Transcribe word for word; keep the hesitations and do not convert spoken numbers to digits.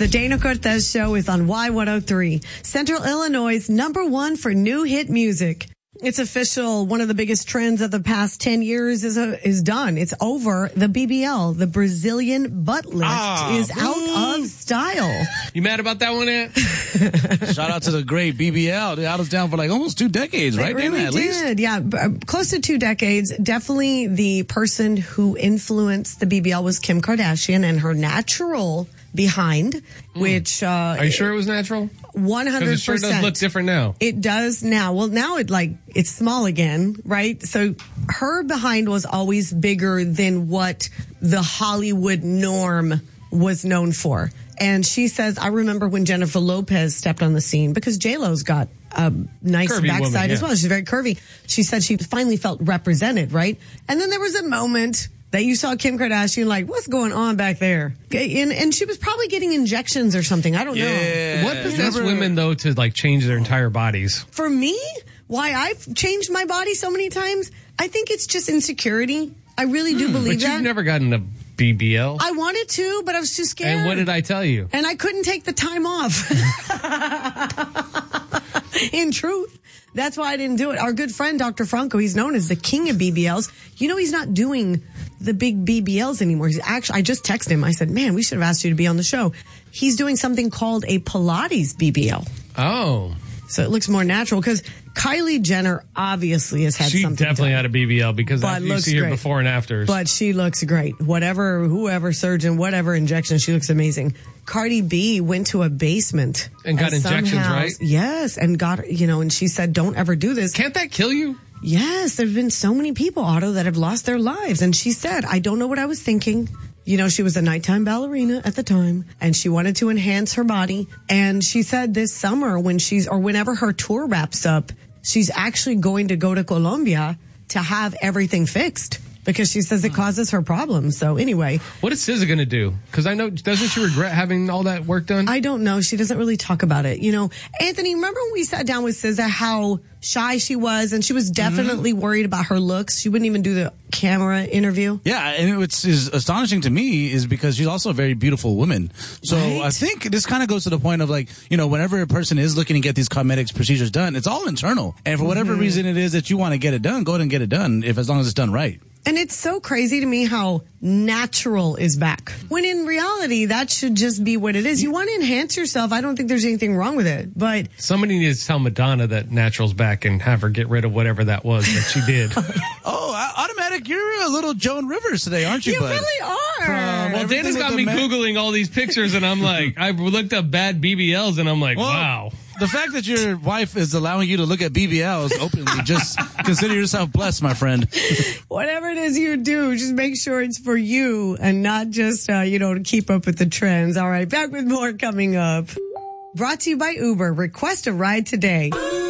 The Dana Cortez Show is on Y one oh three, Central Illinois' number one for new hit music. It's official. One of the biggest trends of the past ten years is a, is done. It's over. The B B L, the Brazilian butt lift, ah, is out of style. You mad about that one, Ant? Shout out to the great B B L. I was down for like almost two decades, right? It really Dana, at least? did. Yeah, b- uh, close to two decades. Definitely the person who influenced the B B L was Kim Kardashian and her natural behind, mm. which... Uh, Are you sure it was natural? one hundred percent. Because it sure does look different now. It does now. Well, now it like, it's small again, right? So her behind was always bigger than what the Hollywood norm was known for. And she says, I remember when Jennifer Lopez stepped on the scene, because J-Lo's got a nice Curvy backside woman, yeah. as well. She's very curvy. She said she finally felt represented, right? And then there was a moment that you saw Kim Kardashian like, what's going on back there? And, and she was probably getting injections or something. I don't yeah. know. What possessed women, though, to like change their entire bodies? For me, why I've changed my body so many times, I think it's just insecurity. I really do hmm, believe but that. You've never gotten a B B L? I wanted to, but I was too scared. And what did I tell you? And I couldn't take the time off. In truth. That's why I didn't do it. Our good friend, Doctor Franco, he's known as the king of B B Ls. You know, he's not doing the big B B Ls anymore. He's actually, I just texted him. I said, man, we should have asked you to be on the show. He's doing something called a Pilates B B L. Oh. So it looks more natural, because Kylie Jenner obviously has had she something She definitely done. had a B B L, because But you see her great. before and afters. But she looks great. Whatever, whoever surgeon, whatever injection, she looks amazing. Cardi B went to a basement. And got injections, somehow, right? Yes, and got, you know, and she said, don't ever do this. Can't that kill you? Yes, there have been so many people, Otto, that have lost their lives. And she said, I don't know what I was thinking. You know, she was a nighttime ballerina at the time, and she wanted to enhance her body. And she said this summer, when she's, or whenever her tour wraps up, she's actually going to go to Colombia to have everything fixed, because she says it causes her problems. So anyway. What is S Z A going to do? Because I know, doesn't she regret having all that work done? I don't know. She doesn't really talk about it. You know, Anthony, remember when we sat down with S Z A, how shy she was, and she was definitely mm-hmm. worried about her looks? She wouldn't even do the camera interview. Yeah, and what's is astonishing to me is because she's also a very beautiful woman. So right? I think this kind of goes to the point of, like, you know, whenever a person is looking to get these cosmetics procedures done, it's all internal. And for whatever mm-hmm. reason it is that you want to get it done, go ahead and get it done, if as long as it's done right. And it's so crazy to me how natural is back. When in reality, that should just be what it is. You want to enhance yourself. I don't think there's anything wrong with it. But somebody needs to tell Madonna that natural's back and have her get rid of whatever that was that she did. Oh, automatic. You're a little Joan Rivers today, aren't you, you bud? You really are. From well, Dana's got me ma- Googling all these pictures, and I'm like, I looked up bad B B Ls, and I'm like, well, wow. The fact that your wife is allowing you to look at B B Ls openly, just consider yourself blessed, my friend. Whatever it is you do, just make sure it's for you and not just, uh, you know, to keep up with the trends. All right, back with more coming up. Brought to you by Uber. Request a ride today.